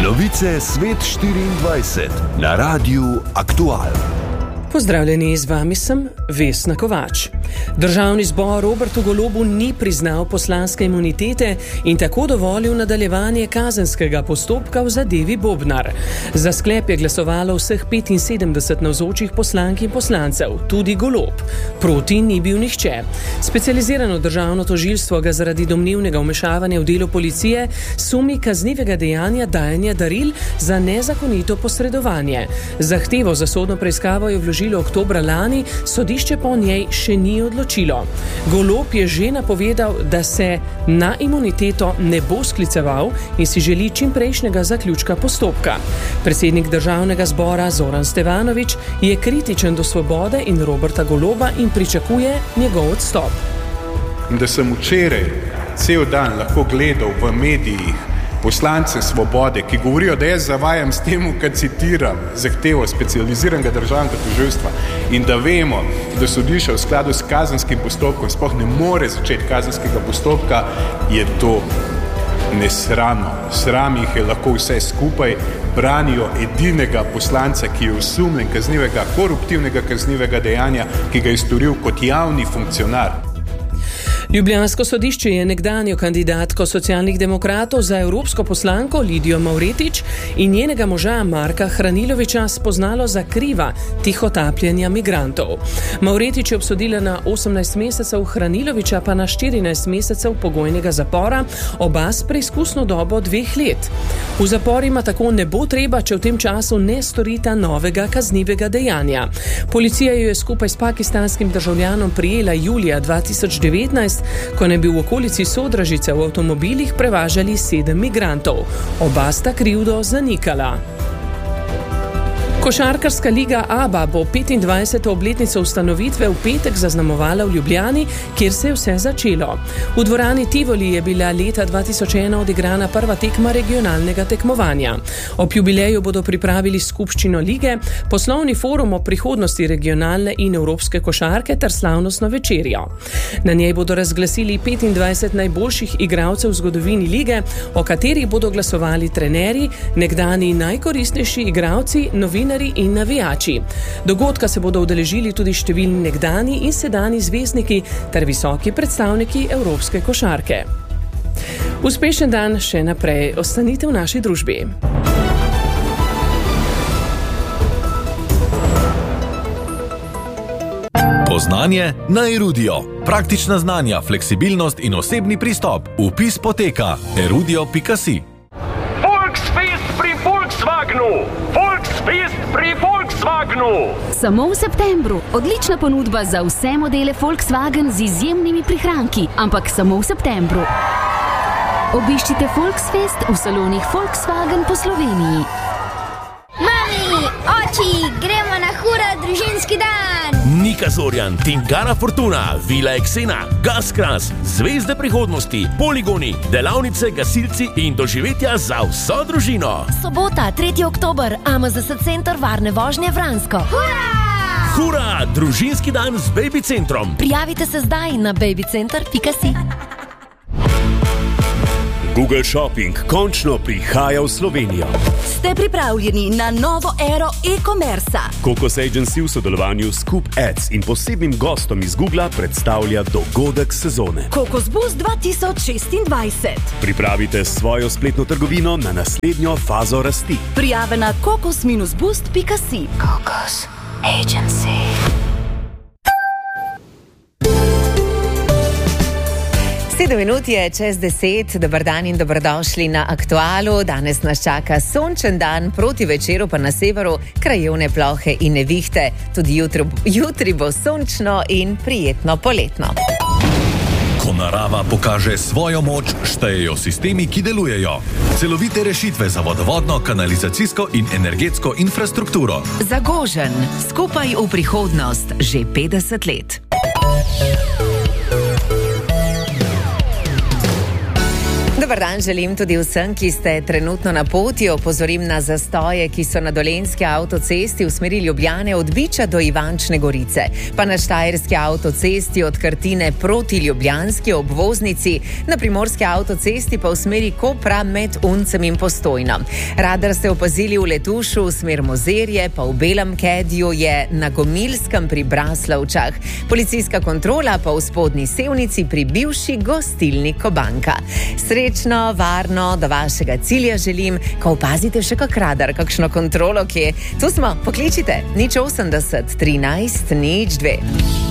Novice Svet 24 na Radiu Aktual. Pozdravljeni, z vami sem Vesna Kovač. Državni zbor Robertu Golobu ni priznal poslanske imunitete in tako dovolil nadaljevanje kazenskega postopka v zadevi Bobnar. Za sklep je glasovalo vseh 75 navzočih poslank in poslancev, tudi Golob. Proti ni bil nihče. Specializirano državno tožilstvo ga zaradi domnevnega vmešavanja v delo policije sumi kaznivega dejanja dajanja daril za nezakonito posredovanje. Zahtevo za sodno preiskavo je vložilo oktobra lani, sodišče pa o njej še ni odločilo. Golob je že napovedal, da se na imuniteto ne bo skliceval in si želi čimprejšnjega zaključka postopka. Predsednik državnega zbora Zoran Stevanović je kritičen do Svobode in Roberta Goloba in pričakuje njegov odstop. Da sem včeraj cel dan lahko gledal v medijih poslance Svobode, ki govorijo, da jaz zavajam s tem, kad citiram zahtevo specializiranega državnega tožilstva in da vemo, da sodišče v skladu s kazenskim postopkom sploh ne more začeti kazenskega postopka, je to nesramno. Sram jih je lahko vse skupaj, branijo edinega poslanca, ki je osumljen kaznivega, koruptivnega kaznivega dejanja, ki ga je storil kot javni funkcionar. Ljubljansko sodišče je nekdanjo kandidatko socialnih demokratov za evropsko poslanko Lidijo Mavretič in njenega moža Marka Hranilovića spoznalo za kriva tihotapljenja migrantov. Mavretič je obsodila na 18 mesecev, Hranilovića pa na 14 mesecev pogojnega zapora, oba s preizkusno dobo 2 let. V zaporima tako ne bo treba, če v tem času ne storita novega kaznivega dejanja. Policija jo je skupaj s pakistanskim državljanom prijela julija 2019, ko ne bi v okolici Sodražice v avtomobilih prevažali 7 migrantov. Oba sta krivdo zanikala. Košarkarska liga ABA bo 25. obletnico ustanovitve v petek zaznamovala v Ljubljani, kjer se je vse začelo. V dvorani Tivoli je bila leta 2001 odigrana prva tekma regionalnega tekmovanja. Ob jubileju bodo pripravili skupščino lige, poslovni forum o prihodnosti regionalne in evropske košarke ter slavnostno večerjo. Na njej bodo razglasili 25 najboljših igralcev v zgodovini lige, o katerih bodo glasovali trenerji, nekdani najkoristnejši igralci, novinarji in navijači. Dogodka se bodo udeležili tudi številni nekdani in sedanji zvezdniki ter visoki predstavniki evropske košarke. Uspešen dan še naprej. Ostanite v naši družbi. Poznanje na Erudio. Praktična znanja, fleksibilnost in osebni pristop. Vpis poteka erudio.si. Volksfest pri Volkswagenu! Samo v septembru. Odlična ponudba za vse modele Volkswagen z izjemnimi prihranki, ampak samo v septembru. Obiščite Volksfest v salonih Volkswagen po Sloveniji. Mami, oči, gremo na hura družinski dan! Nika Zorjan, Tingana Fortuna, Vila Eksena, Gaskras, Zvezde prihodnosti, poligoni, delavnice, gasilci in doživetja za vso družino. Sobota, 3. oktober, AMZS Center varne vožnje Vransko. Hura! Hura, družinski dan z Baby Centrom. Prijavite se zdaj na babycenter.si. Google Shopping končno prihaja v Slovenijo. Ste pripravljeni na novo ero e-commerca? Kokos Agency v sodelovanju s Coop Ads in posebnim gostom iz Googla predstavlja dogodek sezone. Kokos Boost 2026. Pripravite svojo spletno trgovino na naslednjo fazo rasti. Prijave na kokos-boost.si. Kokos Agency. 7 minut je čez 10, dober dan in dobrodošli na Aktualu. Danes nas čaka sončen dan, proti večeru pa na severu krajevne plohe in nevihte. Tudi jutri bo sončno in prijetno poletno. Ko narava pokaže svojo moč, štejejo sistemi, ki delujejo. Celovite rešitve za vodovodno, kanalizacijsko in energetsko infrastrukturo. Zagožen, skupaj v prihodnost, že 50 let. Dobar dan želim tudi vsem, ki ste trenutno na poti. Opozorim na zastoje, ki so na Dolenjski avtocesti v smeri Ljubljane od Biča do Ivančne Gorice, pa na Štajerski avtocesti od Krtine proti ljubljanski obvoznici, na Primorski avtocesti pa v smeri Kopra med Uncem in Postojno. Radar ste opazili v Letušu v smer Mozirje, pa v Belem Kedju je na Gomilskem pri Braslovčah. Policijska kontrola pa v Spodnji Sevnici pri bivši gostilni Kobanka. Srečno, varno, do vašega cilja želim, ko opazite še kak radar, kakšno kontrolo, kje. Tu smo, pokličite, 080 13 02.